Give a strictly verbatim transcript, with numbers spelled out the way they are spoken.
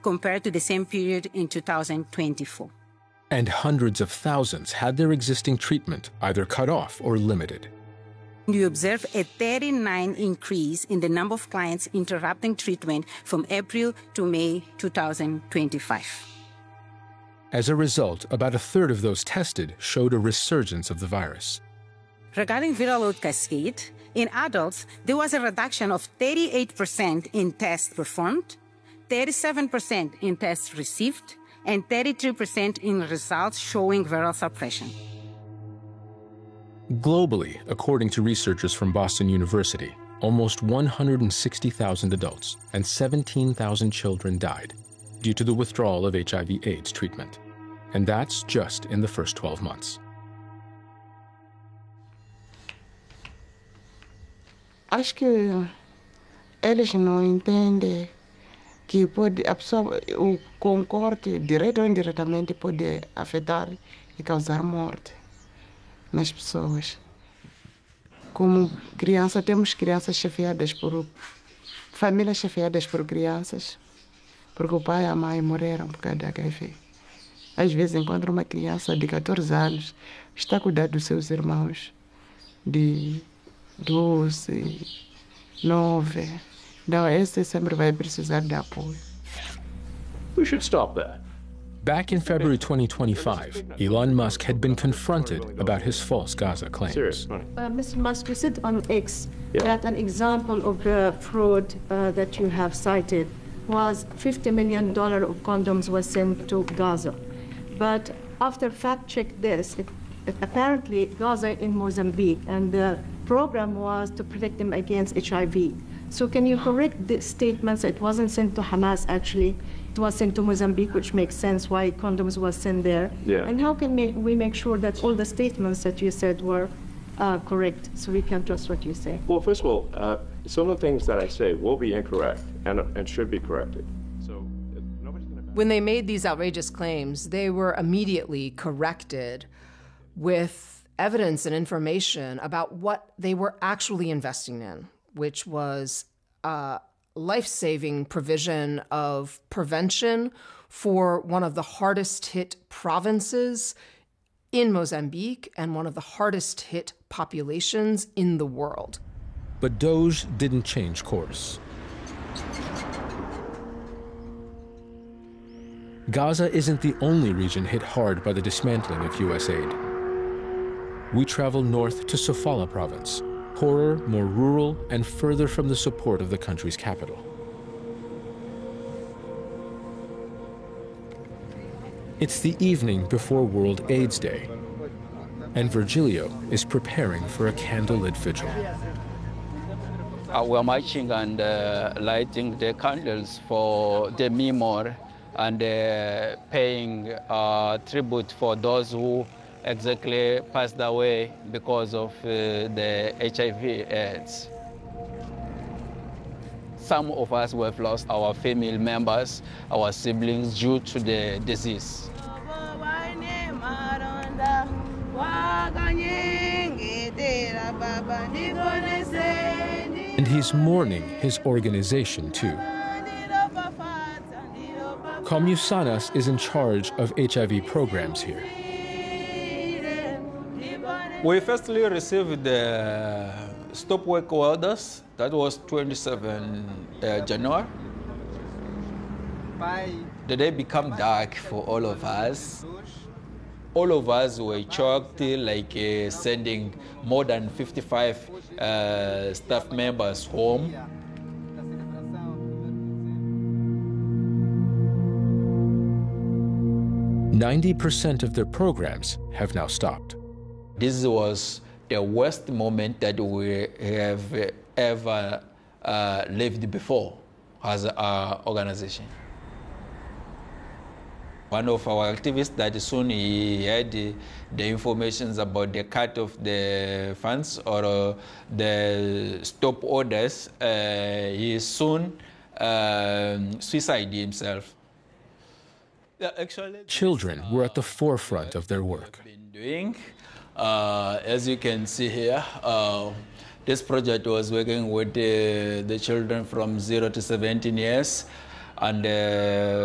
compared to the same period in two thousand twenty-four. And hundreds of thousands had their existing treatment either cut off or limited. We observed a thirty-nine increase in the number of clients interrupting treatment from April to May two thousand twenty-five. As a result, about a third of those tested showed a resurgence of the virus. Regarding viral load cascade, in adults, there was a reduction of thirty-eight percent in tests performed, thirty-seven percent in tests received, and thirty-three percent in results showing viral suppression. Globally, according to researchers from Boston University, almost one hundred sixty thousand adults and seventeen thousand children died due to the withdrawal of H I V AIDS treatment. And that's just in the first twelve months. Acho que eles não entendem que pode, a pessoa, o concorte, direto ou indiretamente, pode afetar e causar morte nas pessoas. Como criança, temos crianças chefiadas por... famílias chefiadas por crianças, porque o pai e a mãe morreram por causa da H I V. Às vezes encontra uma criança de catorze anos, está a cuidar dos seus irmãos de doze, nove. Não, esse sempre vai precisar de apoio. We should stop that. Back in February twenty twenty-five, Elon Musk had been confronted about his false Gaza claims. Uh, Mister Musk, you said on X Yeah. that an example of uh, fraud uh, that you have cited was fifty million dollars of condoms was sent to Gaza. But after fact-check this, it, it apparently Gaza in Mozambique, and the program was to protect them against H I V. So can you correct the statements? It wasn't sent to Hamas, actually. It was sent to Mozambique, which makes sense why condoms was sent there. Yeah. And how can we, we make sure that all the statements that you said were uh, correct, so we can trust what you say? Well, first of all, uh, some of the things that I say will be incorrect and, and should be corrected. So uh, nobody's going to... When they made these outrageous claims, they were immediately corrected with evidence and information about what they were actually investing in, which was uh, life-saving provision of prevention for one of the hardest hit provinces in Mozambique and one of the hardest hit populations in the world. But Doge didn't change course. Gaza isn't the only region hit hard by the dismantling of U S aid. We travel north to Sofala province, poorer, more rural, and further from the support of the country's capital. It's the evening before World AIDS Day, and Virgilio is preparing for a candlelit vigil. Uh, we're marching and uh, lighting the candles for the memory and uh, paying uh, tribute for those who exactly passed away because of uh, the H I V AIDS. Some of us have lost our family members, our siblings, due to the disease. And he's mourning his organization too. Commusanas is in charge of H I V programs here. We firstly received the stop work orders. That was twenty-seventh uh, January. The day became dark for all of us. All of us were shocked, like uh, sending more than fifty-five uh, staff members home. ninety percent of their programs have now stopped. This was the worst moment that we have ever uh, lived before as an organization. One of our activists that soon he had the, the information about the cut of the funds or uh, the stop orders, uh, he soon uh, suicided himself. Yeah, actually, Children were at the forefront of their work. Been doing. Uh, as you can see here, uh, this project was working with uh, the children from zero to seventeen years, and uh,